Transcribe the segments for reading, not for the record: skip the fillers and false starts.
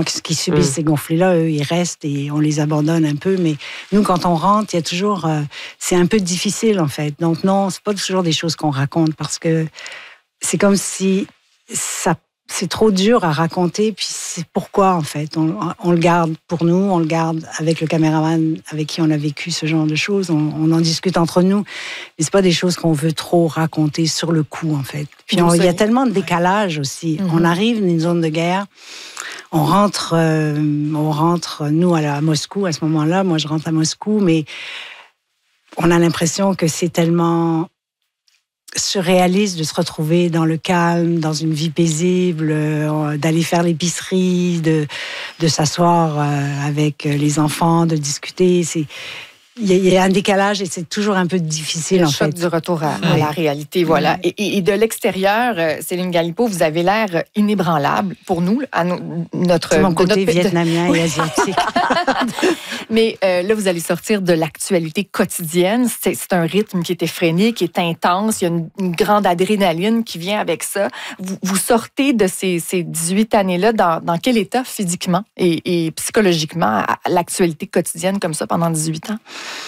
gens qui subissent ces conflits-là, eux, ils restent et on les abandonne un peu. Mais nous, quand on rentre, il y a toujours... c'est un peu difficile, en fait. Donc non, c'est pas toujours des choses qu'on raconte parce que c'est comme si c'est trop dur à raconter, puis c'est pourquoi, en fait. On le garde pour nous, on le garde avec le caméraman avec qui on a vécu ce genre de choses, on en discute entre nous, mais c'est pas des choses qu'on veut trop raconter sur le coup, en fait. Puis il y a tellement de décalage aussi. On arrive dans une zone de guerre, on rentre, nous, à Moscou, à ce moment-là, moi je rentre à Moscou, mais on a l'impression que c'est tellement surréaliste de se retrouver dans le calme, dans une vie paisible, d'aller faire l'épicerie, de s'asseoir avec les enfants, de discuter. Il y a un décalage et c'est toujours un peu difficile, en fait. Le choc du retour à la réalité, voilà. Et de l'extérieur, Céline Galipeau, vous avez l'air inébranlable pour nous, à notre... C'est mon côté vietnamien et asiatique. Mais là, vous allez sortir de l'actualité quotidienne. C'est un rythme qui est effréné, qui est intense. Il y a une grande adrénaline qui vient avec ça. Vous sortez de ces 18 années-là dans quel état physiquement et psychologiquement à l'actualité quotidienne comme ça pendant 18 ans?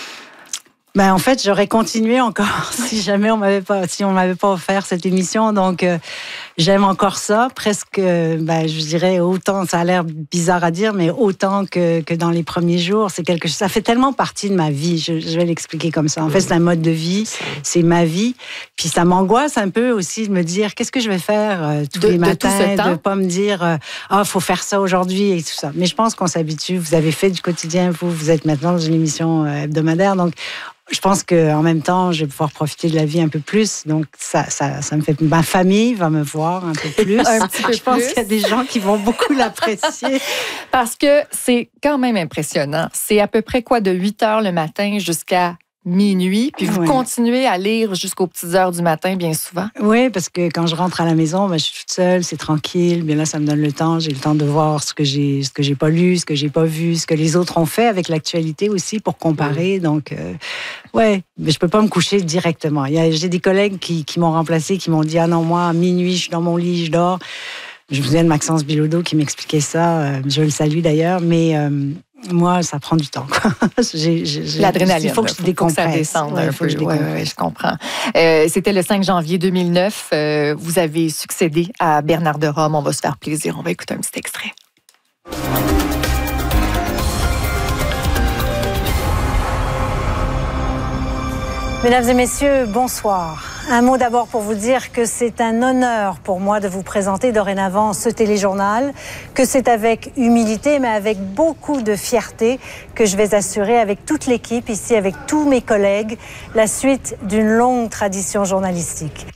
Ben, en fait, j'aurais continué encore si jamais on m'avait pas offert cette émission. Donc, j'aime encore ça, presque, je dirais autant, ça a l'air bizarre à dire, mais autant que dans les premiers jours. C'est quelque chose, ça fait tellement partie de ma vie. Je vais l'expliquer comme ça. En fait, c'est un mode de vie, c'est ma vie. Puis ça m'angoisse un peu aussi de me dire, qu'est-ce que je vais faire tous les matins, de pas me dire, faut faire ça aujourd'hui et tout ça. Mais je pense qu'on s'habitue. Vous avez fait du quotidien, vous êtes maintenant dans une émission hebdomadaire, donc je pense qu'en même temps, je vais pouvoir profiter de la vie un peu plus. Donc, ça me fait... Ma famille va me voir un peu plus. Je pense qu'il y a des gens qui vont beaucoup l'apprécier. Parce que c'est quand même impressionnant. C'est à peu près de 8 heures le matin jusqu'à minuit, puis vous continuez à lire jusqu'aux petites heures du matin, bien souvent. Oui, parce que quand je rentre à la maison, je suis toute seule, c'est tranquille. Bien là, ça me donne le temps. J'ai le temps de voir ce que j'ai pas lu, ce que j'ai pas vu, ce que les autres ont fait avec l'actualité aussi pour comparer. Donc, mais je peux pas me coucher directement. J'ai des collègues qui m'ont remplacé, qui m'ont dit, ah non, moi, à minuit, je suis dans mon lit, je dors. Je me souviens de Maxence Bilodeau qui m'expliquait ça. Je le salue d'ailleurs, mais moi, ça prend du temps. L'adrénaline. Il faut que je décompresse. Ça descende un peu. Oui, je comprends. C'était le 5 janvier 2009. Vous avez succédé à Bernard de Rome. On va se faire plaisir. On va écouter un petit extrait. Mesdames et messieurs, bonsoir. Un mot d'abord pour vous dire que c'est un honneur pour moi de vous présenter dorénavant ce téléjournal, que c'est avec humilité mais avec beaucoup de fierté que je vais assurer avec toute l'équipe ici, avec tous mes collègues, la suite d'une longue tradition journalistique.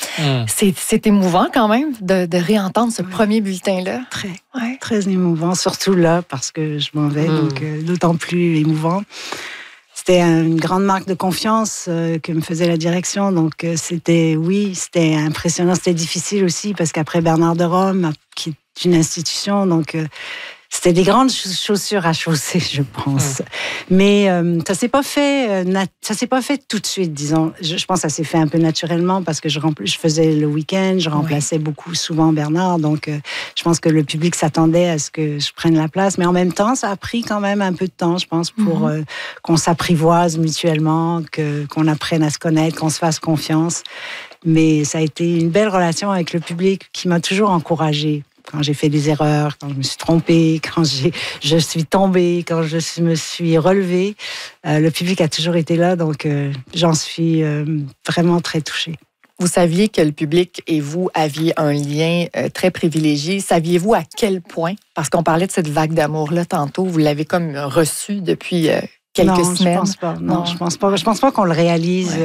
C'est émouvant quand même de réentendre ce premier bulletin-là. Très émouvant, surtout là parce que je m'en vais, donc d'autant plus émouvant. C'était une grande marque de confiance que me faisait la direction. Donc, c'était impressionnant. C'était difficile aussi parce qu'après Bernard de Rome, qui est une institution, donc c'était des grandes chaussures à chausser, je pense. Mais ça s'est pas fait tout de suite, disons. Je pense que ça s'est fait un peu naturellement parce que je faisais le week-end, je remplaçais souvent Bernard. Donc, je pense que le public s'attendait à ce que je prenne la place. Mais en même temps, ça a pris quand même un peu de temps, je pense, pour qu'on s'apprivoise mutuellement, qu'on apprenne à se connaître, qu'on se fasse confiance. Mais ça a été une belle relation avec le public qui m'a toujours encouragée. Quand j'ai fait des erreurs, quand je me suis trompée, quand je suis tombée, quand je me suis relevée, le public a toujours été là, donc j'en suis vraiment très touchée. Vous saviez que le public et vous aviez un lien très privilégié. Saviez-vous à quel point, parce qu'on parlait de cette vague d'amour-là tantôt, vous l'avez comme reçue depuis quelques semaines? Je pense pas. Non, je pense pas. Je pense pas qu'on le réalise.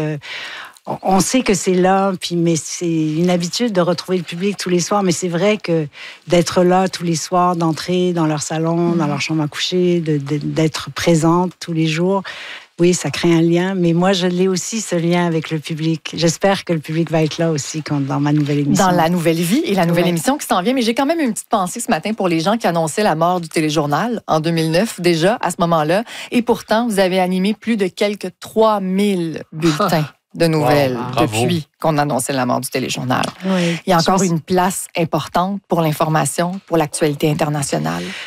On sait que c'est là, mais c'est une habitude de retrouver le public tous les soirs. Mais c'est vrai que d'être là tous les soirs, d'entrer dans leur salon, dans leur chambre à coucher, d'être présente tous les jours, oui, ça crée un lien. Mais moi, je l'ai aussi, ce lien avec le public. J'espère que le public va être là aussi dans ma nouvelle émission. Dans la nouvelle vie et la nouvelle émission qui s'en vient. Mais j'ai quand même une petite pensée ce matin pour les gens qui annonçaient la mort du téléjournal en 2009, déjà, à ce moment-là. Et pourtant, vous avez animé plus de quelques 3000 bulletins de nouvelles depuis qu'on annonçait la mort du téléjournal. Il y a encore une place importante pour l'information, pour l'actualité internationale.